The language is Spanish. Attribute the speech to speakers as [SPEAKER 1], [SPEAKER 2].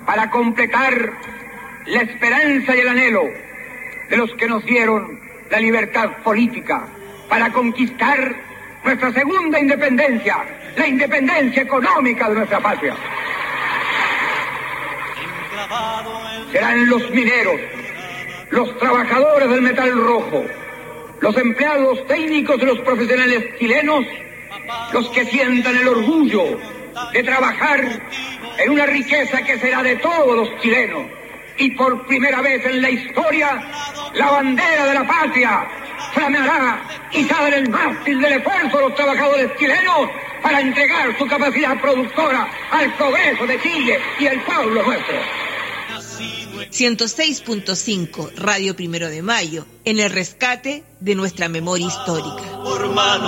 [SPEAKER 1] para completar la esperanza y el anhelo de los que nos dieron la libertad política, para conquistar nuestra segunda independencia, la independencia económica de nuestra patria. Serán los mineros, los trabajadores del metal rojo, los empleados técnicos de los profesionales chilenos, los que sientan el orgullo de trabajar en una riqueza que será de todos los chilenos. Y por primera vez en la historia, la bandera de la patria flameará izada en el mástil del esfuerzo de los trabajadores chilenos para entregar su capacidad productora al progreso de Chile y el pueblo nuestro.
[SPEAKER 2] 106.5 Radio 1 de Mayo, en el rescate de nuestra memoria histórica.